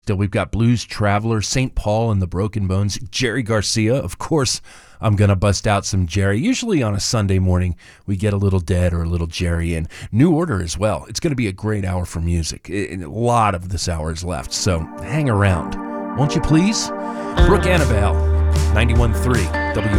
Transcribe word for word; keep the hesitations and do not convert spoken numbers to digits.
Still, we've got Blues Traveler, Saint Paul and the Broken Bones, Jerry Garcia. Of course, I'm going to bust out some Jerry. Usually on a Sunday morning, we get a little Dead or a little Jerry in. New Order as well. It's going to be a great hour for music. A lot of this hour is left, so hang around. Won't you please? Brooke Annabelle, ninety-one point three W